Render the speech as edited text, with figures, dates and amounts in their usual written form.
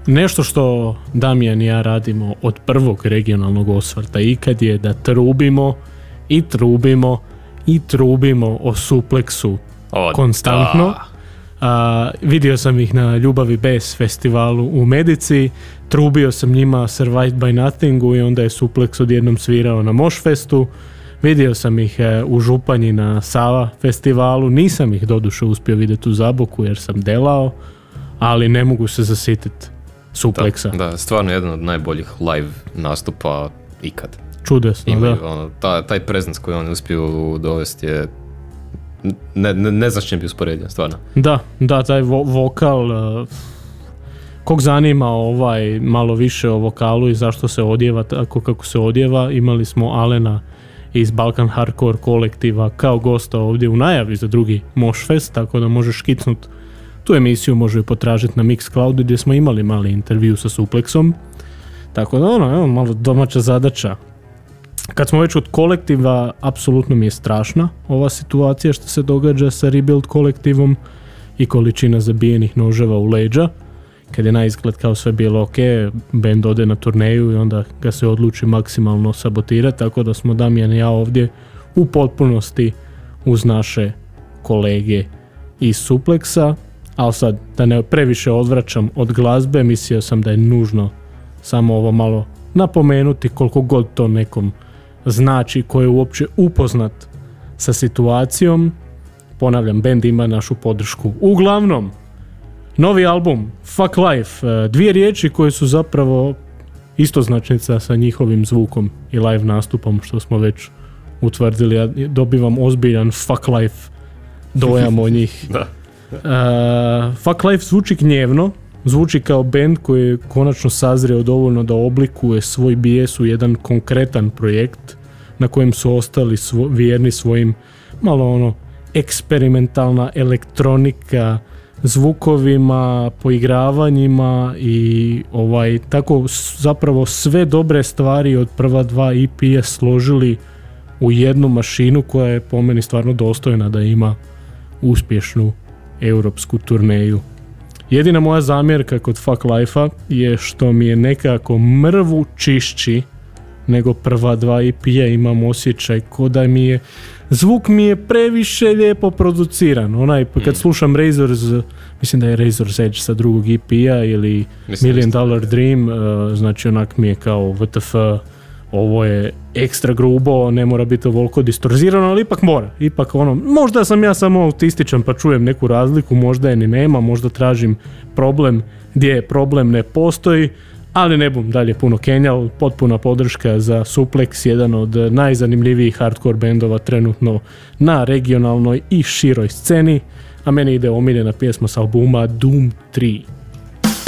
Nešto što Damjan i ja radimo od prvog regionalnog osvrta ikad je da trubimo o Suplexu konstantno. Vidio sam ih na Ljubavi bez festivalu u Medici, trubio sam njima Survived by Nothingu i onda je Suplex odjednom svirao na Moshfestu. Vidio sam ih u Županji na Sava festivalu, nisam ih doduše uspio vidjeti u Zaboku jer sam delao, ali ne mogu se zasititi Suplexa. Da, stvarno jedan od najboljih live nastupa ikad. Čudesno, imaju, da. Taj presence koji oni uspiju dovesti je ne znaš čem bi usporedio, stvarno. Da, taj vokal, kog zanima malo više o vokalu i zašto se odjeva tako kako se odjeva, imali smo Alena iz Balkan Hardcore kolektiva kao gosta ovdje u najavi za drugi Moshfest, tako da možeš škicnut tu emisiju, može potražiti na Mixcloudu gdje smo imali mali intervju sa Suplexom, tako da malo domaća zadaća. Kad smo već od kolektiva, apsolutno mi je strašna ova situacija što se događa sa Rebuild kolektivom i količina zabijenih noževa u leđa, kad je na izgled kao sve bilo ok, band ode na turneju i onda ga se odluči maksimalno sabotirati, tako da smo Damjan i ja ovdje u potpunosti uz naše kolege iz Suplexa, ali sad da ne previše odvraćam od glazbe, mislio sam da je nužno samo ovo malo napomenuti koliko god to nekom znači ko je uopće upoznat sa situacijom. Ponavljam, band ima našu podršku. Uglavnom, novi album Fuck Life, dvije riječi koje su zapravo istoznačnica sa njihovim zvukom i live nastupom, što smo već utvrdili. Ja dobivam ozbiljan Fuck Life dojam o njih. Fuck Life zvuči gnjevno, zvuči kao band koji je konačno sazreo dovoljno da oblikuje svoj bijes u jedan konkretan projekt na kojem su ostali vjerni svojim malo eksperimentalna elektronika, zvukovima, poigravanjima i tako zapravo sve dobre stvari od prva dva EP-a složili u jednu mašinu koja je po meni stvarno dostojna da ima uspješnu europsku turneju. Jedina moja zamjerka kod Fuck Life-a je što mi je nekako mrvu čišći nego prva dva EP-a, imam osjećaj ko da zvuk mi je previše lijepo produciran. Kad slušam Razor's, mislim da je Razor's Edge sa drugog EP-a ili Million Dollar Dream, znači onak mi je kao WTF, ovo je ekstra grubo, ne mora biti ovoliko distorzirano, ali ipak mora. Ipak možda sam ja samo autističan pa čujem neku razliku, možda je ni nema, možda tražim problem gdje je problem ne postoji, ali ne bum dalje puno kenjal, potpuna podrška za Suplex, jedan od najzanimljivijih hardcore bendova trenutno na regionalnoj i široj sceni, a meni ide omiljena pjesma s albuma Doom 3.